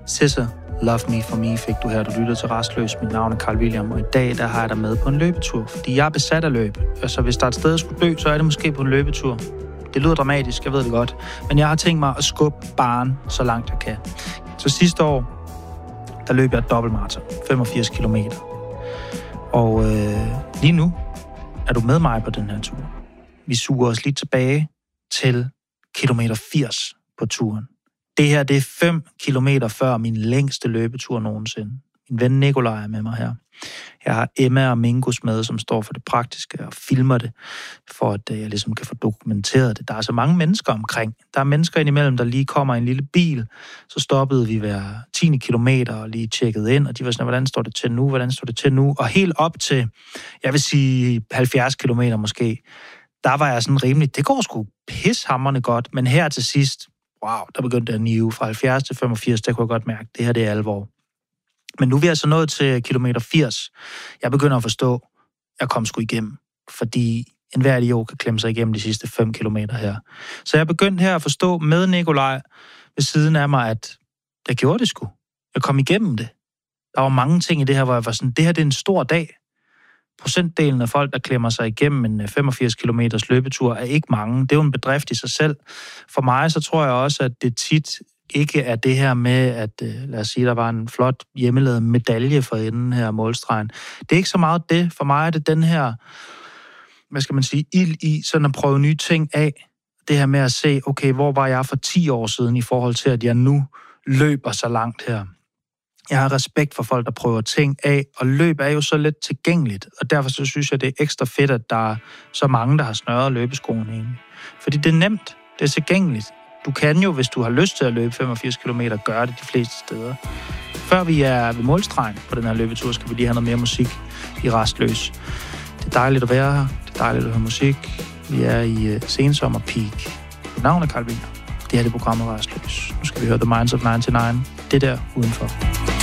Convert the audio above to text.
Scissor, Love Me For Me fik du her, du lytter til Rastløs. Mit navn er Carl William, og i dag der har jeg dig med på en løbetur, fordi jeg er besat af løb. Altså hvis der er et sted, jeg skulle dø, så er det måske på en løbetur. Det lyder dramatisk, jeg ved det godt, men jeg har tænkt mig at skubbe barren så langt jeg kan. Så sidste år, der løb jeg et dobbeltmaraton, 85 kilometer. Og lige nu er du med mig på den her tur. Vi suger os lige tilbage til kilometer 80 på turen. Det her, det er 5 kilometer før min længste løbetur nogensinde. Min ven Nikolaj er med mig her. Jeg har Emma og Mingus med, som står for det praktiske og filmer det, for at jeg ligesom kan få dokumenteret det. Der er så mange mennesker omkring. Der er mennesker indimellem, der lige kommer i en lille bil. Så stoppede vi hver 10. kilometer og lige tjekkede ind, og de var sådan, hvordan står det til nu, hvordan står det til nu? Og helt op til, jeg vil sige 70 kilometer måske, der var jeg sådan rimelig, det går sgu pishamrende godt, men her til sidst, wow, der begyndte at nive fra 70 til 85, der kunne jeg godt mærke, det her det er alvor. Men nu er vi altså nået til kilometer 80. Jeg begynder at forstå, jeg kom sgu igennem, fordi enhver idiot kan klemme sig igennem de sidste 5 kilometer her. Så jeg begyndte her at forstå med Nikolaj ved siden af mig, at jeg gjorde det sgu. Jeg kom igennem det. Der var mange ting i det her, hvor jeg var sådan, det her det er en stor dag. Procentdelen af folk, der klemmer sig igennem en 85 kilometers løbetur, er ikke mange. Det er jo en bedrift i sig selv. For mig, så tror jeg også, at det tit ikke er det her med, at lad os sige, der var en flot hjemmelavet medalje for enden her målstregen. Det er ikke så meget det. For mig er det den her, hvad skal man sige, ild i, sådan at prøve nye ting af. Det her med at se, okay, hvor var jeg for 10 år siden i forhold til, at jeg nu løber så langt her. Jeg har respekt for folk, der prøver ting af, og løb er jo så let tilgængeligt, og derfor så synes jeg, det er ekstra fedt, at der er så mange, der har snøret løbeskoene egentlig. Fordi det er nemt, det er tilgængeligt. Du kan jo, hvis du har lyst til at løbe 85 km, gøre det de fleste steder. Før vi er ved målstregen på den her løbetur, skal vi lige have noget mere musik i Rastløs. Det er dejligt at være her, det er dejligt at høre musik. Vi er i sensommer peak. Mit navn er Carl William. Det her er det programmet Rastløs. Nu skal vi høre The Minds of 99. Det der udenfor.